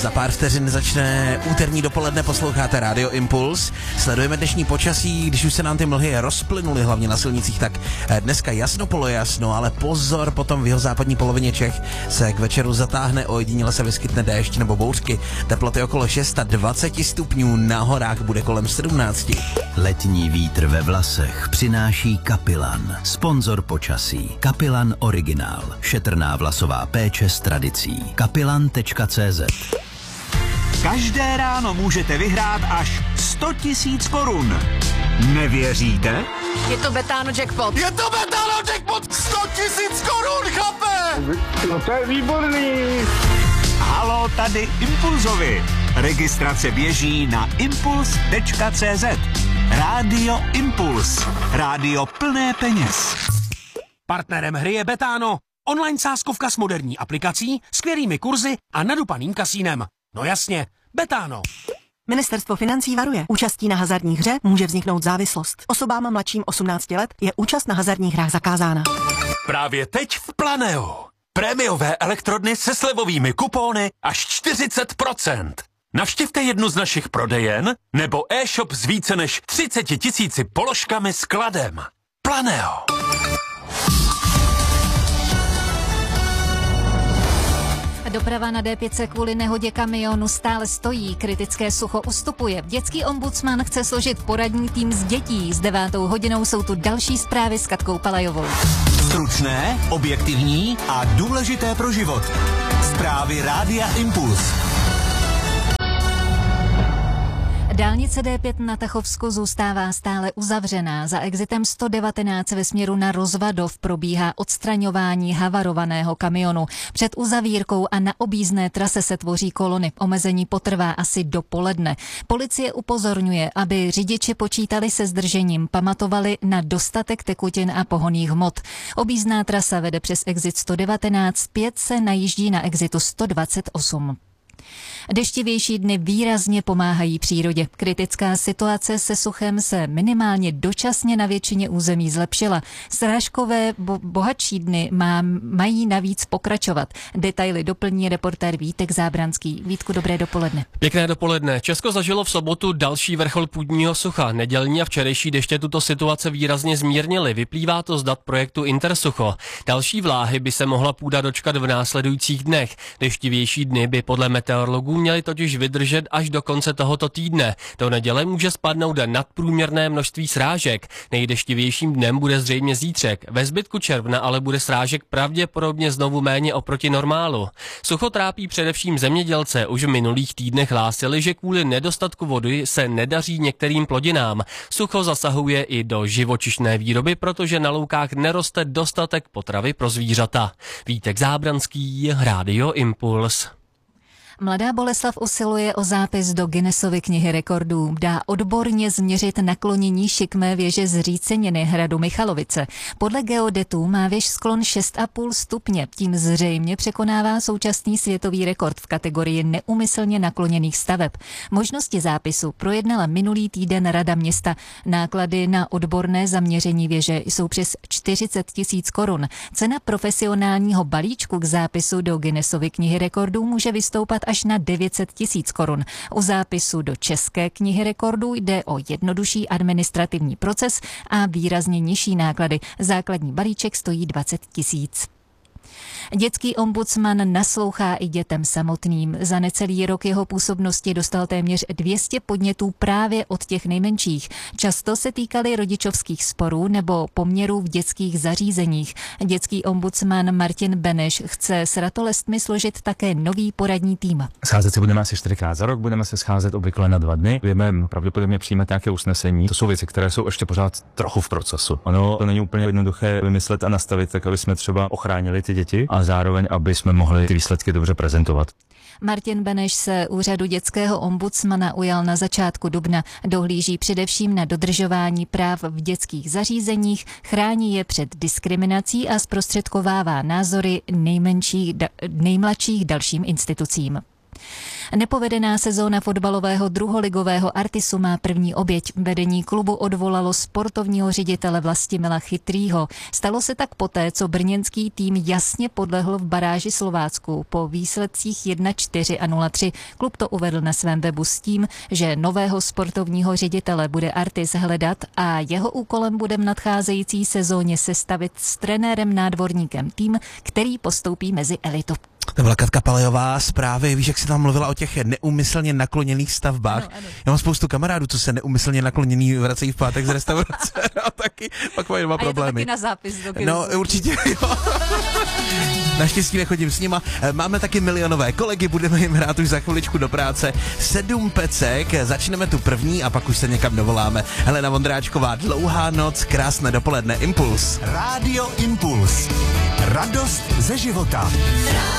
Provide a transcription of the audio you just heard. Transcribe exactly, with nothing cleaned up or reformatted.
Za pár vteřin začne úterní dopoledne, posloucháte Radio Impuls. Sledujeme dnešní počasí, když už se nám ty mlhy rozplynuly, hlavně na silnicích, tak dneska jasno polojasno, ale pozor, potom v jeho západní polovině Čech se k večeru zatáhne, ojediněle se vyskytne déšť nebo bouřky. Teploty okolo dvacet šest stupňů, na horách bude kolem sedmnáct. Letní vítr ve vlasech přináší Kapilan, sponzor počasí. Kapilan Originál, šetrná vlasová péče s tradicí. kapilan tečka cé zet. Každé ráno můžete vyhrát až sto tisíc korun. Nevěříte? Je to Betano jackpot. Je to Betano jackpot! sto tisíc korun, chlape! No to je výborný. Halo, tady Impulzovi. Registrace běží na impuls tečka cé zet. Rádio Impuls. Rádio plné peněz. Partnerem hry je Betano. Online sázkovka s moderní aplikací, skvělými kurzy a nadupaným kasínem. No jasně, Betano. Ministerstvo financí varuje. Účastí na hazardní hře může vzniknout závislost. Osobám mladším osmnácti let je účast na hazardních hrách zakázána. Právě teď v Planeu. Prémiové elektrodny se slevovými kupóny až čtyřicet procent. Navštivte jednu z našich prodejen nebo e-shop s více než třiceti tisíci položkami s kladem. Planeo. Doprava na dé pět se kvůli nehodě kamionu stále stojí, kritické sucho ustupuje. Dětský ombudsman chce složit poradní tým z dětí. S devátou hodinou jsou tu další zprávy s Katkou Palajovou. Stručné, objektivní a důležité pro život. Zprávy Rádia Impuls. Dálnice dé pět na Tachovsku zůstává stále uzavřená. Za exitem sto devatenáct ve směru na Rozvadov probíhá odstraňování havarovaného kamionu. Před uzavírkou a na objízdné trase se tvoří kolony. Omezení potrvá asi do poledne. Policie upozorňuje, aby řidiči počítali se zdržením, pamatovali na dostatek tekutin a pohonných hmot. Objízdná trasa vede přes exit sto devatenáct, pět se najíždí na exitu sto dvacet osm. Deštivější dny výrazně pomáhají přírodě. Kritická situace se suchem se minimálně dočasně na většině území zlepšila. Srážkové bo- bohatší dny má, mají navíc pokračovat. Detaily doplní reportér Vítek Zábranský. Vítku, dobré dopoledne. Pěkné dopoledne. Česko zažilo v sobotu další vrchol půdního sucha. Nedělní a včerejší deště tuto situace výrazně zmírnily. Vyplývá to z dat projektu Intersucho. Další vláhy by se mohla půda dočkat v následujících dnech. Deštivější dny by podle meteorologů měli totiž vydržet až do konce tohoto týdne. Do neděle může spadnout nadprůměrné množství srážek. Nejdeštivějším dnem bude zřejmě zítřek. Ve zbytku června ale bude srážek pravděpodobně znovu méně oproti normálu. Sucho trápí především zemědělce. Už v minulých týdnech hlásili, že kvůli nedostatku vody se nedaří některým plodinám. Sucho zasahuje i do živočišné výroby, protože na loukách neroste dostatek potravy pro zvířata. Vítek Zábranský, Rádio Impuls. Mladá Boleslav usiluje o zápis do Guinnessovy knihy rekordů. Dá odborně změřit naklonění šikmé věže z Říceniny hradu Michalovice. Podle geodetů má věž sklon šest a půl stupně. Tím zřejmě překonává současný světový rekord v kategorii neúmyslně nakloněných staveb. Možnosti zápisu projednala minulý týden Rada města. Náklady na odborné zaměření věže jsou přes čtyřicet tisíc korun. Cena profesionálního balíčku k zápisu do Guinnessovy knihy rekordů může vystoupat až na devět set tisíc korun. U zápisu do České knihy rekordů jde o jednodušší administrativní proces a výrazně nižší náklady. Základní balíček stojí dvacet tisíc. Dětský ombudsman naslouchá i dětem samotným. Za necelý rok jeho působnosti dostal téměř dvě stě podnětů právě od těch nejmenších. Často se týkaly rodičovských sporů nebo poměrů v dětských zařízeních. Dětský ombudsman Martin Beneš chce s ratolestmi složit také nový poradní tým. Scházet se budeme asi čtyřikrát za rok, budeme se scházet obvykle na dva dny. Budeme pravděpodobně přijímat nějaké usnesení. To jsou věci, které jsou ještě pořád trochu v procesu. Ono to není úplně jednoduché vymyslet a nastavit, tak aby jsme třeba ochránili ty děti a zároveň, aby jsme mohli ty výsledky dobře prezentovat. Martin Beneš se úřadu dětského ombudsmana ujal na začátku dubna. Dohlíží především na dodržování práv v dětských zařízeních, chrání je před diskriminací a zprostředkovává názory nejmenších, nejmladších dalším institucím. Nepovedená sezóna fotbalového druholigového Artisu má první oběť. Vedení klubu odvolalo sportovního ředitele Vlastimila Chytrýho. Stalo se tak poté, co brněnský tým jasně podlehl v baráži Slovácku. Po výsledcích jedna čtyři a nula tři klub to uvedl na svém webu s tím, že nového sportovního ředitele bude Artis hledat a jeho úkolem bude v nadcházející sezóně sestavit s trenérem Nádvorníkem tým, který postoupí mezi elitu. To byla Katka Palejová, zprávy, víš, jak jsi tam mluvila o těch neumyslně nakloněných stavbách. Ano, ano. Já mám spoustu kamarádů, co se neumyslně nakloněný vracejí v pátek z restaurace a taky pak mají dva a problémy. Je to taky na zápis do No, určitě, jo. Naštěstí nechodím s nima. Máme taky milionové kolegy, budeme jim hrát už za chviličku do práce. Sedm pecek, začneme tu první a pak už se někam dovoláme. Helena Vondráčková, Dlouhá noc, krásné dopoledne, Impuls. Rádio Impuls. Radost ze života.